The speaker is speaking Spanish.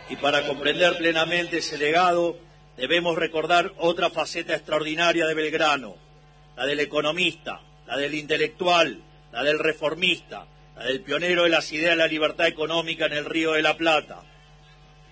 Y para comprender plenamente ese legado, debemos recordar otra faceta extraordinaria de Belgrano, la del economista, la del intelectual, la del reformista, la del pionero de las ideas de la libertad económica en el Río de la Plata,